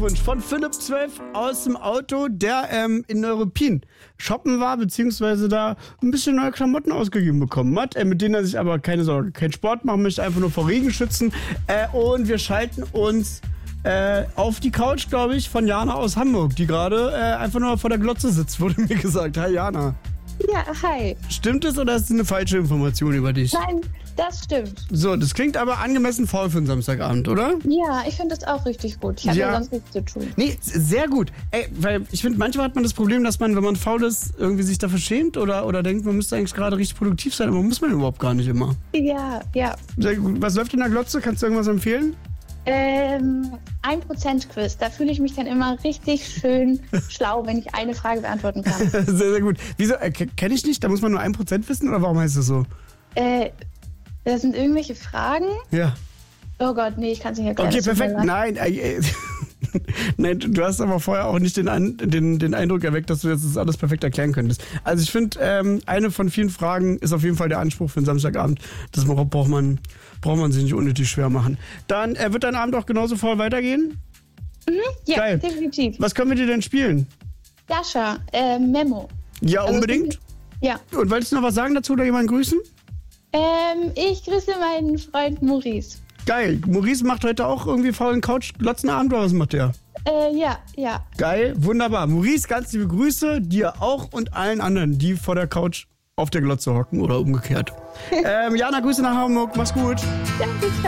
Glückwunsch von Philipp 12 aus dem Auto, der in Neuruppin shoppen war, beziehungsweise da ein bisschen neue Klamotten ausgegeben bekommen hat, mit denen er sich aber keine Sorge, keinen Sport machen möchte, einfach nur vor Regen schützen. Und wir schalten uns auf die Couch, glaube ich, von Jana aus Hamburg, die gerade einfach nur vor der Glotze sitzt, wurde mir gesagt. Hi Jana. Ja, hi. Stimmt es oder ist es eine falsche Information über dich? Nein, das stimmt. So, das klingt aber angemessen faul für einen Samstagabend, oder? Ja, ich finde das auch richtig gut. Ich habe ja sonst nichts zu tun. Nee, sehr gut. Weil ich finde, manchmal hat man das Problem, dass man, wenn man faul ist, irgendwie sich dafür schämt oder denkt, man müsste eigentlich gerade richtig produktiv sein, aber muss man überhaupt gar nicht immer. Ja. Sehr gut. Was läuft in der Glotze? Kannst du irgendwas empfehlen? 1%-Quiz. Da fühle ich mich dann immer richtig schön schlau, wenn ich eine Frage beantworten kann. Sehr, sehr gut. Wieso? Kenne ich nicht? Da muss man nur 1% wissen oder warum heißt das so? Das sind irgendwelche Fragen. Ja. Oh Gott, nee, ich kann es nicht erklären. Okay, perfekt. Nein, nein, du hast aber vorher auch nicht den Eindruck erweckt, dass du jetzt das alles perfekt erklären könntest. Also ich finde, eine von vielen Fragen ist auf jeden Fall der Anspruch für einen Samstagabend. Das braucht man sich nicht unnötig schwer machen. Dann wird dein Abend auch genauso voll weitergehen? Ja, geil. Definitiv. Was können wir dir denn spielen? Dasha, Memo. Ja, Also unbedingt. Ja. Und wolltest du noch was sagen dazu oder jemanden grüßen? Ich grüße meinen Freund Maurice. Geil. Maurice macht heute auch irgendwie faulen Couch-Glotzenabend oder was macht der? Ja. Geil, wunderbar. Maurice, ganz liebe Grüße, dir auch und allen anderen, die vor der Couch auf der Glotze hocken oder umgekehrt. Jana, Grüße nach Hamburg, mach's gut. Danke.